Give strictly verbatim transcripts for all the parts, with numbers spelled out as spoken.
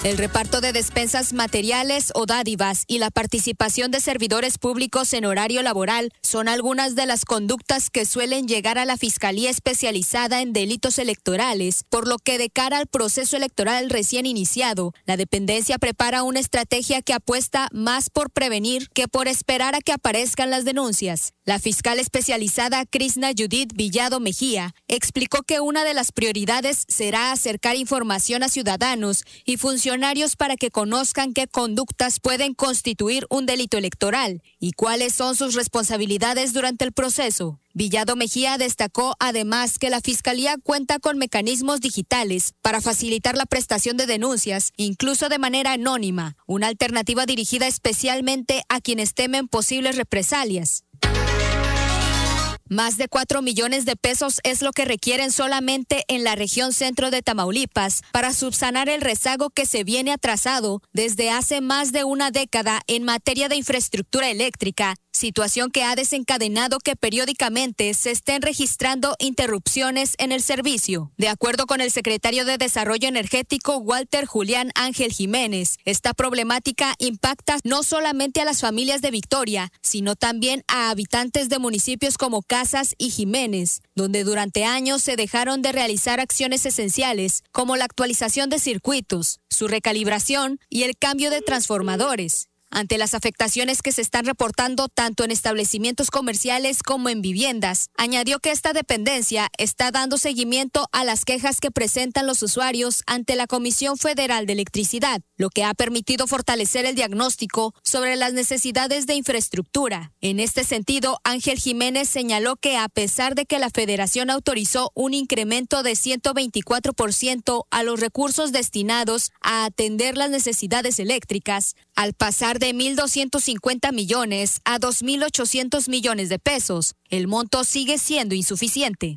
El reparto de despensas materiales o dádivas y la participación de servidores públicos en horario laboral son algunas de las conductas que suelen llegar a la Fiscalía Especializada en Delitos Electorales, por lo que de cara al proceso electoral recién iniciado, la dependencia prepara una estrategia que apuesta más por prevenir que por esperar a que aparezcan las denuncias. La fiscal especializada Krishna Judith Villado Mejía explicó que una de las prioridades será acercar información a ciudadanos y funcionarios para que conozcan qué conductas pueden constituir un delito electoral y cuáles son sus responsabilidades durante el proceso. Villado Mejía destacó además que la Fiscalía cuenta con mecanismos digitales para facilitar la prestación de denuncias, incluso de manera anónima, una alternativa dirigida especialmente a quienes temen posibles represalias. Más de cuatro millones de pesos es lo que requieren solamente en la región centro de Tamaulipas para subsanar el rezago que se viene atrasado desde hace más de una década en materia de infraestructura eléctrica, situación que ha desencadenado que periódicamente se estén registrando interrupciones en el servicio. De acuerdo con el secretario de Desarrollo Energético, Walter Julián Ángel Jiménez, esta problemática impacta no solamente a las familias de Victoria, sino también a habitantes de municipios como Casas y Jiménez, donde durante años se dejaron de realizar acciones esenciales como la actualización de circuitos, su recalibración y el cambio de transformadores. Ante las afectaciones que se están reportando tanto en establecimientos comerciales como en viviendas, añadió que esta dependencia está dando seguimiento a las quejas que presentan los usuarios ante la Comisión Federal de Electricidad, lo que ha permitido fortalecer el diagnóstico sobre las necesidades de infraestructura. En este sentido, Ángel Jiménez señaló que a pesar de que la Federación autorizó un incremento de ciento veinticuatro por ciento a los recursos destinados a atender las necesidades eléctricas, al pasar de mil doscientos cincuenta millones a dos mil ochocientos millones de pesos, el monto sigue siendo insuficiente.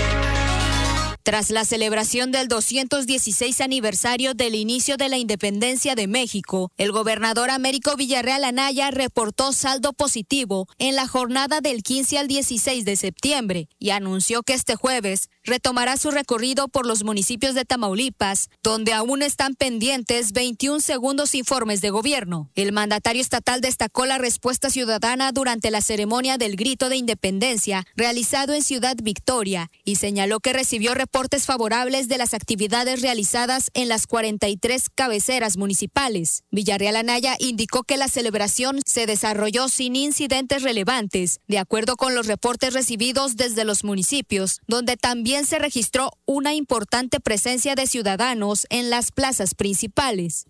Tras la celebración del doscientos dieciséis aniversario del inicio de la independencia de México, el gobernador Américo Villarreal Anaya reportó saldo positivo en la jornada del quince al dieciséis de septiembre y anunció que este jueves retomará su recorrido por los municipios de Tamaulipas, donde aún están pendientes veintiún segundos informes de gobierno. El mandatario estatal destacó la respuesta ciudadana durante la ceremonia del Grito de Independencia realizado en Ciudad Victoria y señaló que recibió reportes favorables de las actividades realizadas en las cuarenta y tres cabeceras municipales. Villarreal Anaya indicó que la celebración se desarrolló sin incidentes relevantes, de acuerdo con los reportes recibidos desde los municipios, donde también se registró una importante presencia de ciudadanos en las plazas principales.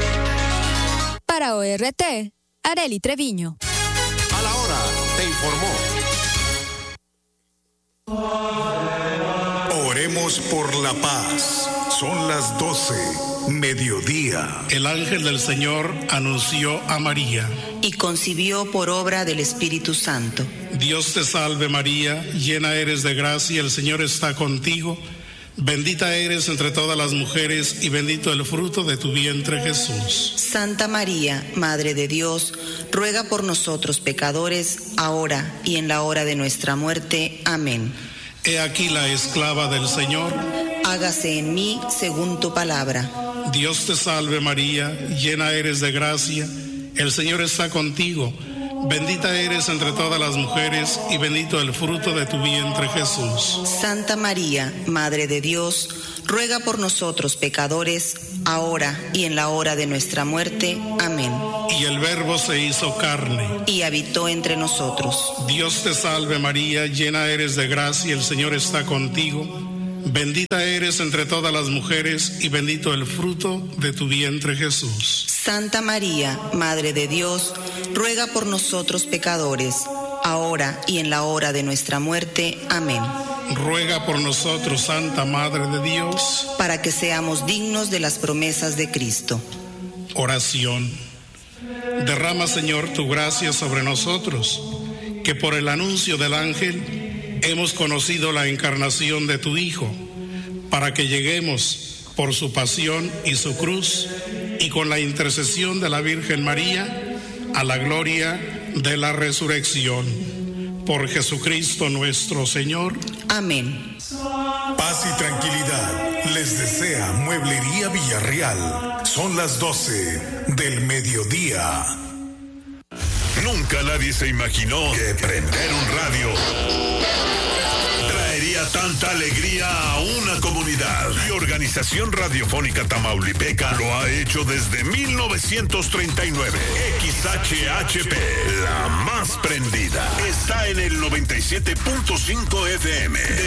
Para O R T, Arely Treviño. A la hora, te informó. Oremos por la paz. Son las doce, mediodía. El ángel del Señor anunció a María. Y concibió por obra del Espíritu Santo. Dios te salve María, llena eres de gracia, el Señor está contigo. Bendita eres entre todas las mujeres y bendito el fruto de tu vientre Jesús. Santa María, Madre de Dios, ruega por nosotros pecadores, ahora y en la hora de nuestra muerte. Amén. He aquí la esclava del Señor. Hágase en mí según tu palabra. Dios te salve María, llena eres de gracia, el Señor está contigo. Bendita eres entre todas las mujeres y bendito el fruto de tu vientre Jesús. Santa María, Madre de Dios, ruega por nosotros pecadores, ahora y en la hora de nuestra muerte. Amén. Y el Verbo se hizo carne y habitó entre nosotros. Dios te salve María, llena eres de gracia, el Señor está contigo. Bendita eres entre todas las mujeres y bendito el fruto de tu vientre Jesús. Santa María, Madre de Dios, ruega por nosotros pecadores, ahora y en la hora de nuestra muerte. Amén. Ruega por nosotros, Santa Madre de Dios, para que seamos dignos de las promesas de Cristo. Oración. Derrama, Señor, tu gracia sobre nosotros, que por el anuncio del ángel hemos conocido la encarnación de tu Hijo, para que lleguemos por su pasión y su cruz, y con la intercesión de la Virgen María, a la gloria de la resurrección. Por Jesucristo nuestro Señor. Amén. Paz y tranquilidad le Les desea Mueblería Villarreal. Son las doce del mediodía. Nunca nadie se imaginó que prender un radio traería tanta alegría a una comunidad. Y Organización Radiofónica Tamaulipeca lo ha hecho desde mil novecientos treinta y nueve. X H H P, la más prendida, está en el noventa y siete punto cinco F M.